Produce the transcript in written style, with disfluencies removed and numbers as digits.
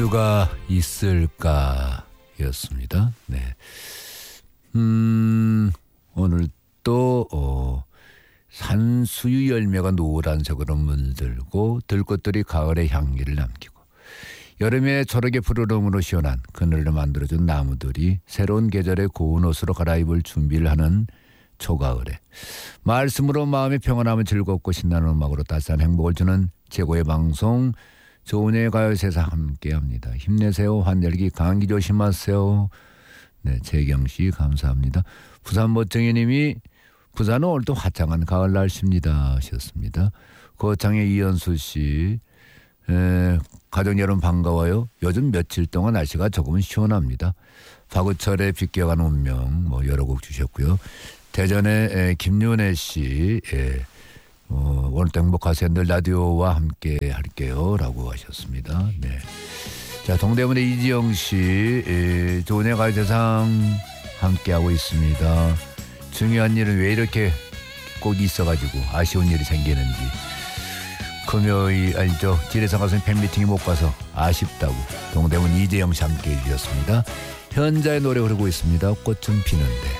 수가 있을까 였습니다. 네. 오늘 또 산수유 열매가 노란색으로 물들고 들꽃들이 가을의 향기를 남기고 여름에 초록의 푸르름으로 시원한 그늘을 만들어준 나무들이 새로운 계절의 고운 옷으로 갈아입을 준비를 하는 초가을에 말씀으로 마음이 평안하면 즐겁고 신나는 음악으로 따스한 행복을 주는 최고의 방송 조은의 가요세상 함께합니다. 힘내세요. 환절기 감기 조심하세요. 네, 재경씨 감사합니다. 부산 멋쟁이님이 부산은 오늘도 화창한 가을 날씨입니다 하셨습니다. 거창의 이현수씨 가족 여러분 반가워요. 요즘 며칠 동안 날씨가 조금은 시원합니다. 박우철의 빗겨간 운명 여러 곡 주셨고요. 대전의 김윤혜씨 오늘도 행복하세요. 늘 라디오와 함께 할게요 라고 하셨습니다. 네. 자, 동대문의 이지영씨 조은의 가요세상 함께하고 있습니다. 중요한 일은 왜 이렇게 꼭 있어가지고 아쉬운 일이 생기는지 금요일 알죠? 지리산 가서 팬미팅이 못 가서 아쉽다고 동대문 이재영 씨 함께 해주셨습니다. 현자의 노래 흐르고 있습니다. 꽃은 피는데.